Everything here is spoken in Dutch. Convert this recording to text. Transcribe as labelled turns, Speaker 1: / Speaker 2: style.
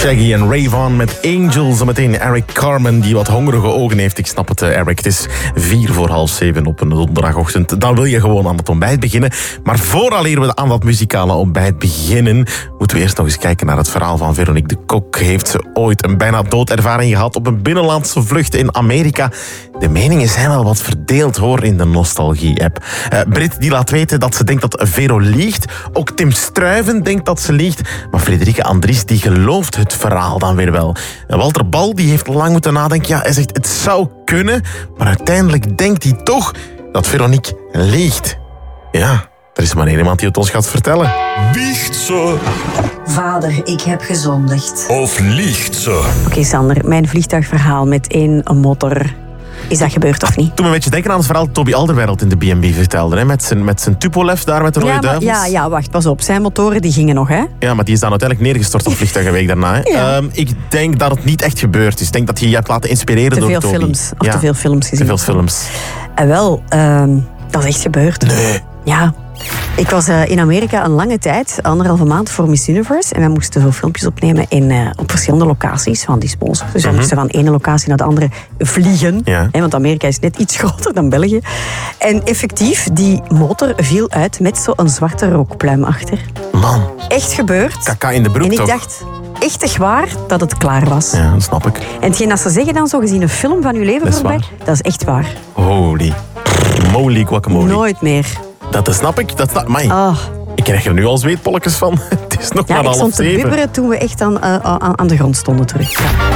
Speaker 1: Shaggy en Rayvon met Angel. Zometeen Eric Carmen die wat hongerige ogen heeft. Ik snap het, Eric. Het is 6:45 op een donderdagochtend. Dan wil je gewoon aan het ontbijt beginnen. Maar vooraleer we aan dat muzikale ontbijt beginnen, moeten we eerst nog eens kijken naar het verhaal van Veronique de Kok. Heeft ze ooit een bijna doodervaring gehad op een binnenlandse vlucht in Amerika? De meningen zijn wel wat verdeeld, hoor, in de Nostalgie-app. Brit die laat weten dat ze denkt dat Vero liegt. Ook Tim Struiven denkt dat ze liegt. Maar Frederike Andries die gelooft het verhaal dan weer wel. Walter Bal die heeft lang moeten nadenken. Ja, hij zegt het zou kunnen. Maar uiteindelijk denkt hij toch dat Veronique liegt. Ja, er is maar één iemand die het ons gaat vertellen.
Speaker 2: Wiegt ze?
Speaker 3: Vader, ik heb gezondigd.
Speaker 2: Of liegt ze?
Speaker 4: Oké, Sander, mijn vliegtuigverhaal met één motor. Is dat gebeurd of niet?
Speaker 1: Toen me een beetje denken aan het verhaal dat Toby Alderweireld in de B&B vertelde. Hè? Met zijn Tupolev daar met de rode duivels.
Speaker 4: Ja, wacht, pas op. Zijn motoren die gingen nog, hè?
Speaker 1: Ja, maar die is dan uiteindelijk neergestort op het vliegtuig een week daarna. Hè?
Speaker 4: Ja.
Speaker 1: Ik denk dat het niet echt gebeurd is. Ik denk dat je je hebt laten inspireren door Toby.
Speaker 4: Te veel films gezien.
Speaker 1: Te veel films.
Speaker 4: En wel, dat is echt gebeurd.
Speaker 1: Nee.
Speaker 4: Ja. Ik was in Amerika een lange tijd, 1,5 maand voor Miss Universe. En wij moesten zo filmpjes opnemen op verschillende locaties van die sponsors. Dus wij moesten van de ene locatie naar de andere vliegen.
Speaker 1: Ja.
Speaker 4: Want Amerika is net iets groter dan België. En effectief, die motor viel uit met zo'n zwarte rookpluim achter.
Speaker 1: Man,
Speaker 4: Echt gebeurd.
Speaker 1: kaka in de broek
Speaker 4: En ik
Speaker 1: toch?
Speaker 4: dacht echt waar dat het klaar was.
Speaker 1: Ja, dat snap ik.
Speaker 4: En hetgeen dat ze zeggen dan, zo gezien een film van uw leven
Speaker 1: Dat is
Speaker 4: voorbij,
Speaker 1: waar.
Speaker 4: dat is echt waar.
Speaker 1: Holy moly guacamole.
Speaker 4: Nooit meer.
Speaker 1: Dat snap ik. Amai.
Speaker 4: Ah.
Speaker 1: Ik krijg er nu al zweetpolletjes van. Het is nog
Speaker 4: Ja,
Speaker 1: maar
Speaker 4: ik stond
Speaker 1: 6:30.
Speaker 4: te bibberen toen we echt aan de grond stonden terug. Ja.